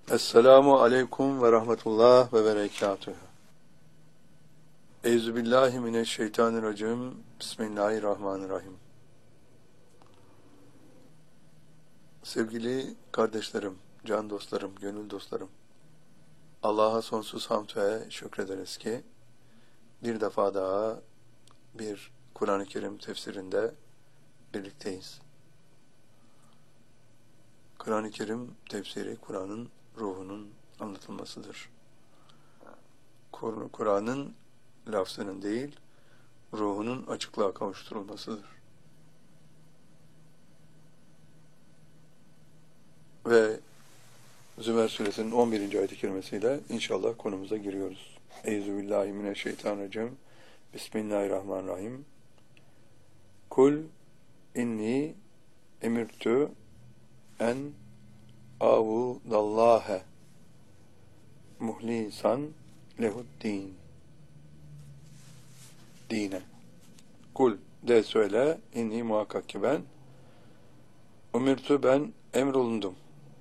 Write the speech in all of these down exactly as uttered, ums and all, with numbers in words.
Esselamu aleyküm ve rahmetullah ve berekatühü. Euzubillahimineşşeytanirracim. Bismillahirrahmanirrahim. Sevgili kardeşlerim, can dostlarım, gönül dostlarım. Allah'a sonsuz hamd ve şükrederiz ki bir defa daha bir Kur'an-ı Kerim tefsirinde birlikteyiz. Kur'an-ı Kerim tefsiri, Kur'an'ın ruhunun anlatılmasıdır. Kur'an'ın lafzının değil, ruhunun açıklığa kavuşturulmasıdır. Ve Zümer suresinin on birinci ayet-i kerimesiyle inşallah konumuza giriyoruz. Euzubillahimineşşeytanirracim. Bismillahirrahmanirrahim. Kul inni emirtü en avudallâhe muhlisan lehuddin dine. Kul de söyle, inni muhakkak ki ben umirtu ben emrolundum.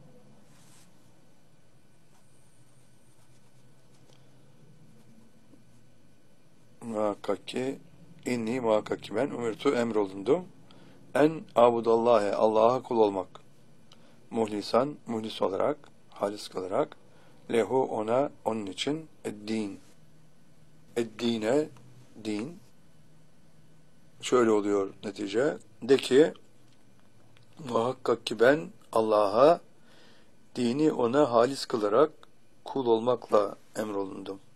Muhakkak ki inni muhakkak ki ben umirtu emrolundum. En abudallâhe Allah'a kul olmak. Muhlisan muhlis olarak, halis kalarak, lehu ona onun için eddin. Eddine din. Şöyle oluyor netice. De ki muhakkak ki ben Allah'a dini ona halis kılarak kul olmakla emrolundum.